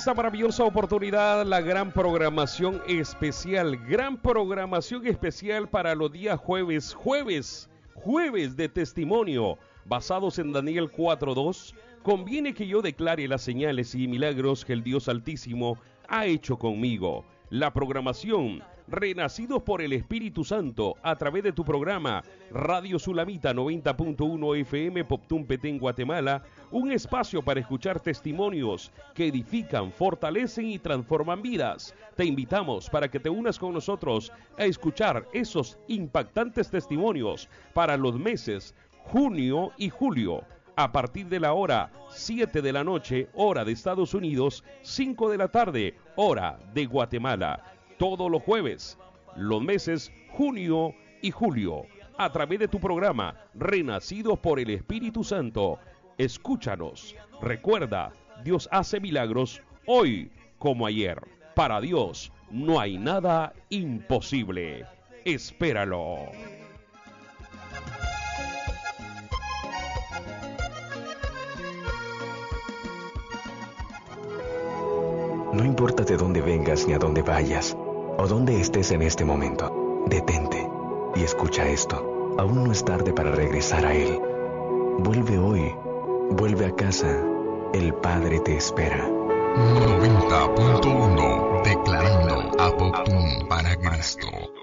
Esta maravillosa oportunidad, la gran programación especial para los días jueves de testimonio, basados en Daniel 4:2. Conviene que yo declare las señales y milagros que el Dios Altísimo ha hecho conmigo. La programación, renacidos por el Espíritu Santo, a través de tu programa Radio Sulamita 90.1 FM Poptún Petén, Guatemala, un espacio para escuchar testimonios que edifican, fortalecen y transforman vidas. Te invitamos para que te unas con nosotros a escuchar esos impactantes testimonios para los meses junio y julio. A partir de la hora 7 de la noche, hora de Estados Unidos, 5 de la tarde, hora de Guatemala. Todos los jueves, los meses junio y julio, a través de tu programa Renacidos por el Espíritu Santo. Escúchanos. Recuerda, Dios hace milagros hoy como ayer. Para Dios no hay nada imposible. Espéralo. No importa de dónde vengas ni a dónde vayas, o dónde estés en este momento, detente y escucha esto. Aún no es tarde para regresar a Él. Vuelve hoy, vuelve a casa. El Padre te espera. 90.1 Declarando a Poptún para Cristo.